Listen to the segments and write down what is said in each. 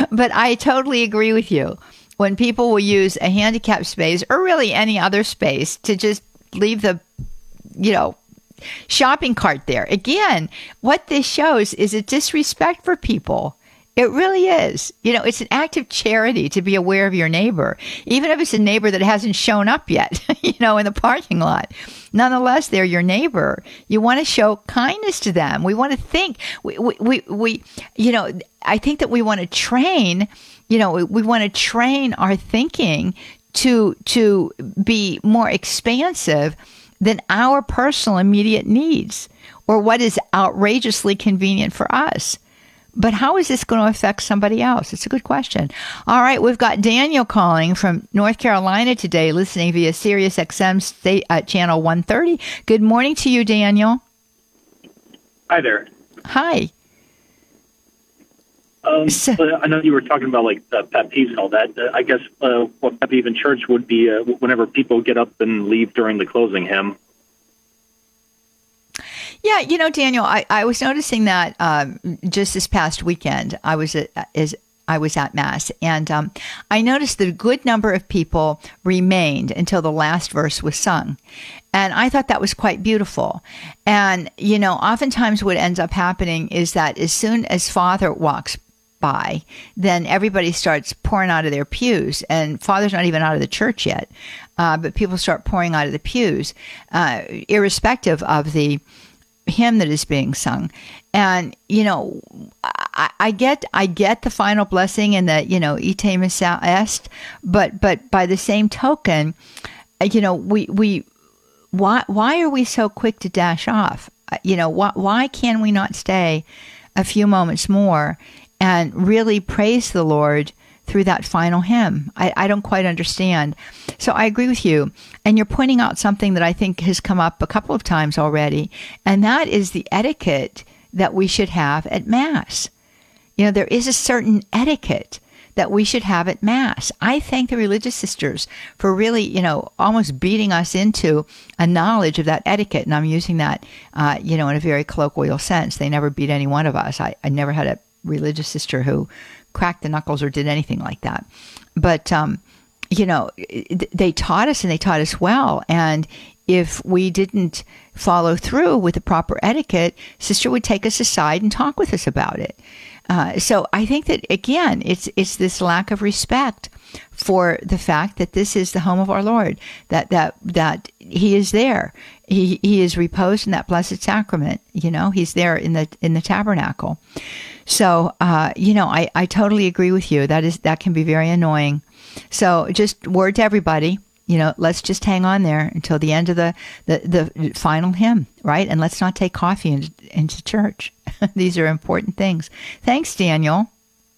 But I totally agree with you. When people will use a handicap space or really any other space to just leave the, shopping cart there. Again, what this shows is a disrespect for people. It really is. It's an act of charity to be aware of your neighbor, even if it's a neighbor that hasn't shown up yet, in the parking lot. Nonetheless, they're your neighbor. You want to show kindness to them. We want to think, I think that we want to train, we want to train our thinking to be more expansive than our personal immediate needs or what is outrageously convenient for us. But how is this going to affect somebody else? It's a good question. All right, we've got Daniel calling from North Carolina today, listening via Sirius XM channel 130. Good morning to you, Daniel. Hi there. Hi. I know you were talking about pet peeves and all that. I guess what pet peeve in church would be whenever people get up and leave during the closing hymn. Yeah, Daniel, I was noticing that just this past weekend, I was at Mass, and I noticed that a good number of people remained until the last verse was sung. And I thought that was quite beautiful. And, oftentimes what ends up happening is that as soon as Father walks by, then everybody starts pouring out of their pews, and Father's not even out of the church yet, but people start pouring out of the pews, irrespective of the hymn that is being sung. And I get the final blessing and the ite missa est, but by the same token, we why are we so quick to dash off? Why can we not stay a few moments more and really praise the Lord through that final hymn? I don't quite understand. So I agree with you. And you're pointing out something that I think has come up a couple of times already, and that is the etiquette that we should have at Mass. There is a certain etiquette that we should have at Mass. I thank the religious sisters for really, almost beating us into a knowledge of that etiquette. And I'm using that, in a very colloquial sense. They never beat any one of us. I never had a religious sister who cracked the knuckles or did anything like that. But, they taught us, and they taught us well. And if we didn't follow through with the proper etiquette, Sister would take us aside and talk with us about it. So I think that, again, it's this lack of respect for the fact that this is the home of our Lord, that He is there. He is reposed in that blessed sacrament. He's there in the tabernacle. So, I totally agree with you. That can be very annoying. So just word to everybody, let's just hang on there until the end of the final hymn, right? And let's not take coffee into church. These are important things. Thanks, Daniel.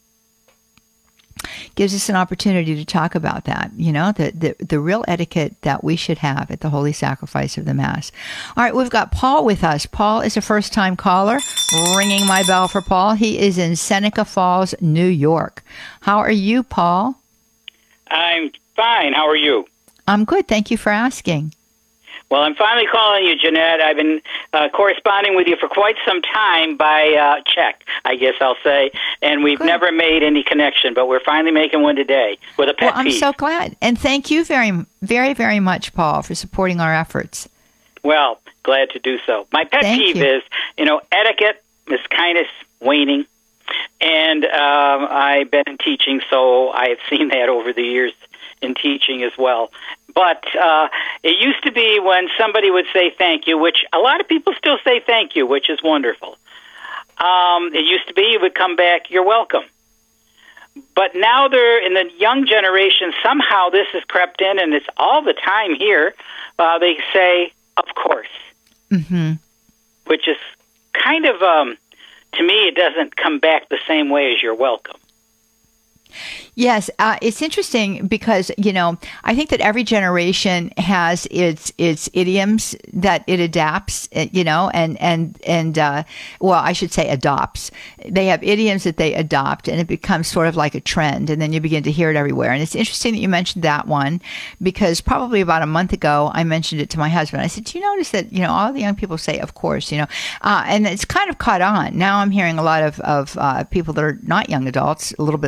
Gives us an opportunity to talk about that, the real etiquette that we should have at the Holy Sacrifice of the Mass. All right, we've got Paul with us. Paul is a first-time caller. Ringing my bell for Paul. He is in Seneca Falls, New York. How are you, Paul? I'm fine. How are you? I'm good. Thank you for asking. Well, I'm finally calling you, Jeanette. I've been corresponding with you for quite some time by check, I guess I'll say, and we've never made any connection, but we're finally making one today with a pet peeve. I'm so glad. And thank you very, very, very much, Paul, for supporting our efforts. Well, glad to do so. My pet peeve is, etiquette is kind of waning, and I've been in teaching, so I've seen that over the years in teaching as well. But it used to be when somebody would say thank you, which a lot of people still say thank you, which is wonderful. It used to be you would come back, you're welcome. But now they're in the young generation, somehow this has crept in, and it's all the time here. They say, of course, which is kind of, to me, it doesn't come back the same way as you're welcome. Yes, it's interesting because, I think that every generation has its idioms that it adapts, and well, I should say adopts. They have idioms that they adopt, and it becomes sort of like a trend, and then you begin to hear it everywhere. And it's interesting that you mentioned that one, because probably about a month ago, I mentioned it to my husband. I said, do you notice that, all the young people say, of course, and it's kind of caught on. Now I'm hearing a lot of people that are not young adults, a little bit